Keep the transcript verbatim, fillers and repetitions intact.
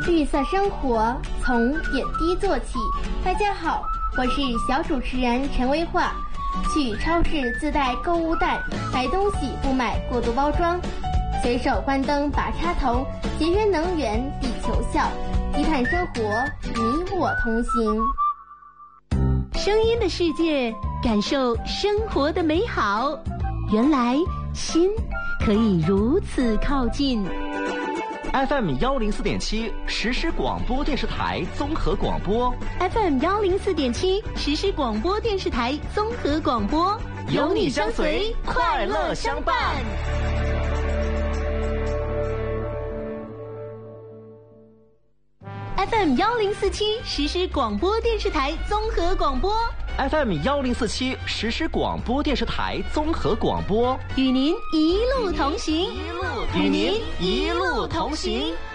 绿色生活从点滴做起。大家好，我是小主持人陈威化。去超市自带购物袋，买东西不买过度包装，随手关灯拔插头，节约能源，地球笑。低碳生活，你我同行。 声音的世界，感受生活的美好。原来心可以如此靠近。 F M 幺零四点七实时广播电视台综合广播 ，F M 幺零四点七实时广播电视台综合广播， 有你相随，快乐相伴。 F M 幺零四七实时广播电视台综合广播 ，F M 幺零四七实时广播电视台综合广播， 与您一路同行， 与您一路同行。